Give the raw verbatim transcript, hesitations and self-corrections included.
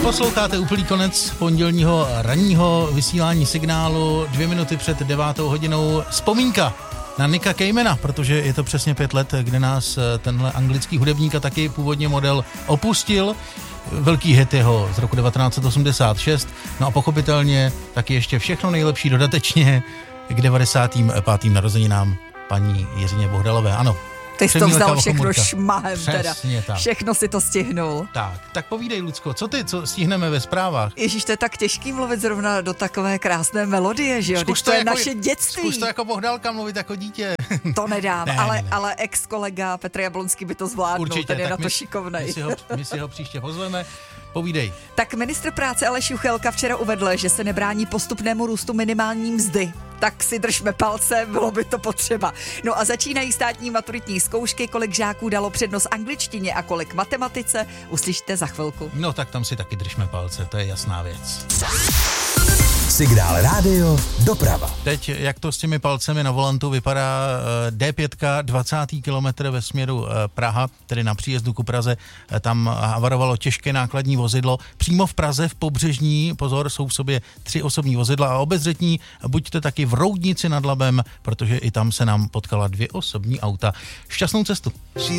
Posloucháte úplný konec pondělního ranního vysílání Signálu, dvě minuty před devátou hodinou. Vzpomínka na Nicka Cavemana, protože je to přesně pět let, kde nás tenhle anglický hudebník a taky původně model opustil. Velký hit jeho z roku devatenáct set osmdesát šest. No a pochopitelně taky ještě všechno nejlepší dodatečně k devadesátým pátým narozeninám paní Jiřině Bohdalové. Ano. Ty jsi to vzal všechno šmahem teda. Tak. Všechno si to stihnul. Tak, tak povídej, Lucko, co ty, co stihneme ve zprávách? Ježíš, to je tak těžký mluvit zrovna do takové krásné melodie, že jo? Zkus to je jako, naše dětství. Zkus to jako Bohdalka mluvit jako dítě. To nedám, ne, ale, ne, ne. ale ex-kolega Petr Jablonský by to zvládnul, Určitě, ten je na to my, šikovnej. My si, ho, my si ho příště pozveme. Povídej. Tak ministr práce Aleš Juchelka včera uvedl, že se nebrání postupnému růstu minimální mzdy. Tak si držme palce, bylo by to potřeba. No a začínají státní maturitní zkoušky, kolik žáků dalo přednost angličtině a kolik matematice, uslyšte za chvilku. No tak tam si taky držme palce, to je jasná věc. Signál rádio doprava. Teď, jak to s těmi palcemi na volantu vypadá, dé pět, dvacátý kilometr ve směru Praha, tedy na příjezdu ku Praze, tam havarovalo těžké nákladní vozidlo. Přímo v Praze v Pobřežní, pozor, jsou v sobě tři osobní vozidla a obezřetní, buďte taky v Roudnici nad Labem, protože i tam se nám potkala dvě osobní auta. Šťastnou cestu.